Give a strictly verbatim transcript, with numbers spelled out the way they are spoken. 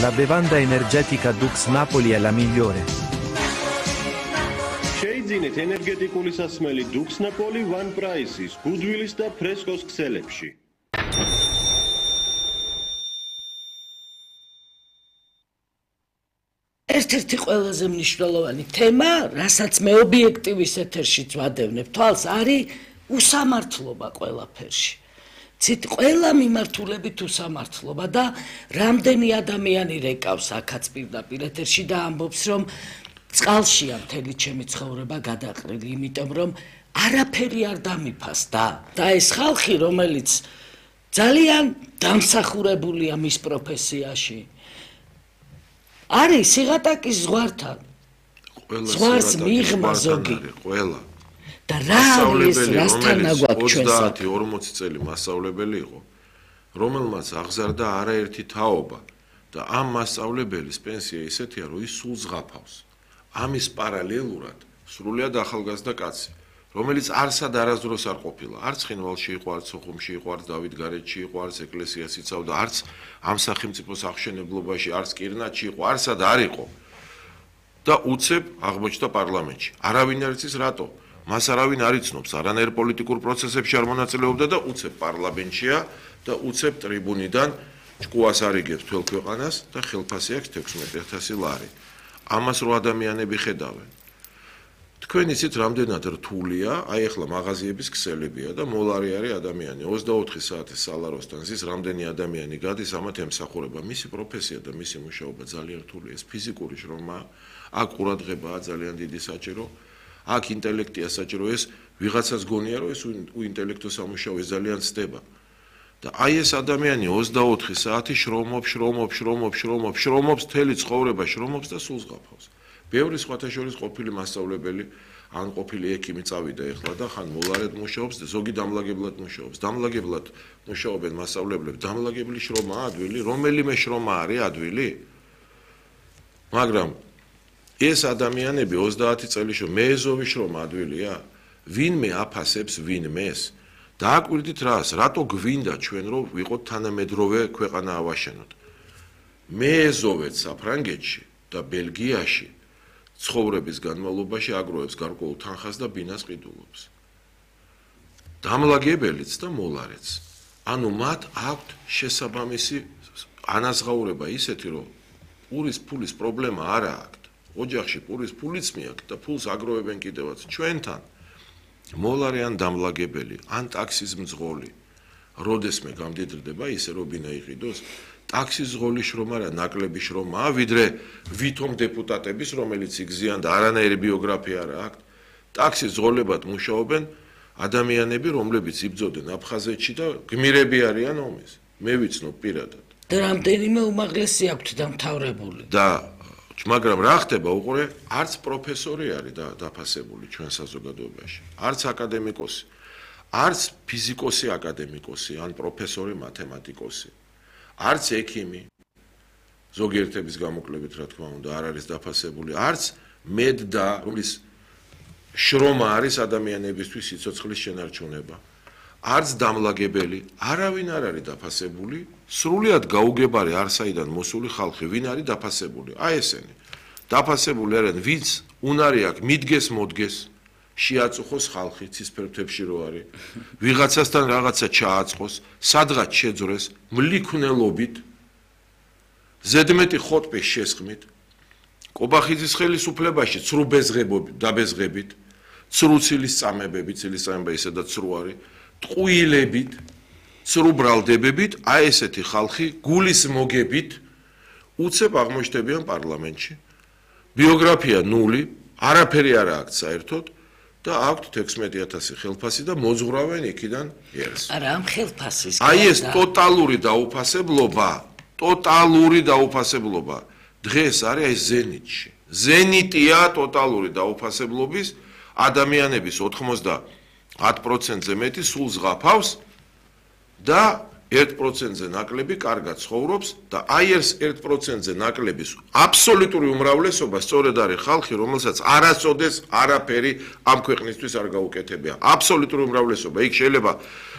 La bevanda energetica Dux Napoli è la migliore. Შეიძინეთ ენერგეტიკული სასმელი Dux Napoli One Price-ის, გუდვილის და ფრესკოს ქსელებში. ერთ-ერთი ყველაზე მნიშვნელოვანი თემა, რასაც მე ობიექტივის ეთერშიც ვადევნებ თვალს, არის უსამართლობა ყველაფერში. ცით ყველა მიმართულებით უსამართლობა და რამდენი ადამიანი რეკავს აქაც პირდაპირ ეთერში და ამბობს, რომ წყალშია მთელი ჩემი ცხოვრება გადაყრილი, იმიტომ რომ არაფერი არ დამიფასდა. და ეს ხალხი, რომელიც ძალიან დამსახურებულია მის პროფესიაში, არის სიღატაკის ზღვართან. ზღვარს მიღმა ზოგი. ყველა. და რა არის რასთანა გვაქვს ჩვენს ოცდაათი ორმოცი წელი მასწავლებელი იყო, რომელმაც აღზარდა არაერთი თაობა და ამ მასწავლებელის პენსია ისეთია, რომ ის სულ ზღაფავს. ამის პარალელურად სრულიად ახალგაზრდა კაცი, რომელიც არსად არასდროს არ ყოფილა, არც ხინვალში იყო, არც სოხუმში იყო, არც დავითგარეჯში იყო, არც ეკლესიას იცავდა, არც ამ სახელმწიფოს აღშენებლობაში, არც კირნატში იყო, არსად არ იყო. და უცებ აღმოჩნდა პარლამენტში. არავინ არ იცის რატო? მას არავინ არ იცნობს, არანაირ პოლიტიკურ პროცესებში არ მონაწილეობდა და უცებ პარლამენტშია და უცებ ტრიბუნიდან ჭკუას არიგებს თელ ქვეყანას და ხელფასი აქვს თექვსმეტი ათასი ლარი. ამას რო ადამიანები ხედავენ. თქვენ იცით რამდენად რთულია, აი ახლა მაღაზიების ქსელებია და მოლარი არის ადამიანი. ოცდაოთხი საათის სალაროსთან ზის რამდენი ადამიანი გადის, ამათ ემსახურება. მისი პროფესია და მისი მუშაობა ძალიან რთულია. ეს ფიზიკური შრომაა, აქ ყურადღებაა ძალიან დიდი საჭირო. აქ ინტელექტია საჭირო, ეს ვიღაცას გონია, რომ ეს უინტელექტო სამუშაო ეს ძალიან ცდება. და აი ეს ადამიანი ოცდაოთხი საათი შრომობს, შრომობს, შრომობს, შრომობს, შრომობს, მთელი ცხოვრება შრომობს და სულ ზღაფავს. ბევრი სხვათა შორის ყოფილი მასწავლებელი, ან ყოფილი ექიმი წავიდა ეხლა და ხან მოლარედ მუშაობს და ზოგი დამლაგებლად მუშაობს. დამლაგებლად მუშაობენ მასწავლებლები, დამლაგებული შრომაა ადვილი, რომელიმე შრომა არის ადვილი. მაგრამ ეს ადამიანები ოცდაათი წელი შრომობენ, მეეზოვი შრომა ადვილია? ვინმე აფასებს ვინმეს? დააკვირდით რას, რატო გვინდა ჩვენ რომ ვიყოთ თანამედროვე ქვეყანა ავაშენოთ? მეეზოვეთ საფრანგეთში და ბელგიაში ცხოვრების განმავლობაში აგროვებს გარკვეულ თანხას და ბინას ყიდულობს. დამლაგებელიც და მოლარეც. ანუ მათ აქვთ შესაბამისი ანაზღაურება ისეთი, რომ პურის ფულის პრობლემა არ აქვთ. ოჯახში პურის ფულიც მიაქვთ და ფულს აგროვებენ კიდევაც. ჩვენთან მოლარე ან დამლაგებელი, ან ტაქსის მძღოლი, როდესმე გამდიდრდება ისე რომ ბინა იყიდოს, ტაქსის ზღოლის შრომა რა ნაკლები შრომაა, ვიდრე ვითომ დეპუტატების, რომელიც იგზიან და არანაირი ბიოგრაფია არ აქვთ. ტაქსის ზღოლებად მუშაობენ ადამიანები, რომლებიც იბრძოდნენ აფხაზეთში და გმირები არიან ომის. მე ვიცნობ პირადად. და რამდენიმე უმაღლესი აქვთ დამთავრებული. და მაგრამ რა ხდება უყურე, არც პროფესორი არის დაფასებული ჩვენ საზოგადოებაში, არც აკადემიკოსი, არც ფიზიკოსი აკადემიკოსი, ან პროფესორი მათემატიკოსი, არც ექიმი, ზოგიერთების გამოკლებით რა თქმა უნდა არ არის დაფასებული, არც მედდა, რომლის შრომა არის ადამიანებისთვის სიცოცხლის შენარჩუნება, არც დამლაგებელი, არავინ არ არის დაფასებული, სრულიად გაუგებარი არსაიდან მოსული ხალხი, ვინ არის დაფასებული? აი ესენი. დაფასებული არიან, ვინც უნარი აქვს, მიდგეს მოდგეს, შეაწუხოს ხალხი ცისფერფრთებში რო არის, ვიღაცასთან რაღაცა ჩააწყოს, სადღაც შეძრეს, მლიქვნელობით, ზედმეტი ხოტბის შესხმით, კობახიძის ხელისუფლებაში ცრუ ბეზღებობით, დაბეზღებით, ცრუ ცილის წამებებით, ცილის წამება ისედაც ცრუ არის, ტყუილებით, ცრუ ბრალდებებით, აი ესეთი ხალხი გულის მოგებით უცებ აღმოჩნდებიან პარლამენტში. ბიოგრაფია ნული, არაფერი არ აქვს საერთოდ და აქვთ თექვსმეტი ათასი ხელფასი და მოძღვრავენ იქიდან ერს. არა, ამ ხელფასის. აი ეს ტოტალური დაუფასებლობა, ტოტალური დაუფასებლობა დღეს არის აი ზენიტში. ზენიტია ტოტალური დაუფასებლობის, ადამიანების ოცდაათ პროცენტზე მეტი სულ ზღაფავს და ერთ პროცენტზე ნაკლები კარგად ცხოვრობს და აი ეს ერთ პროცენტზე ნაკლების აბსოლუტური უმრავლესობა სწორედ არის ხალხი, რომელსაც არასოდეს არაფერი ამ ქვეყნისთვის არ გაუკეთებია. აბსოლუტური უმრავლესობა. იქ შეიძლება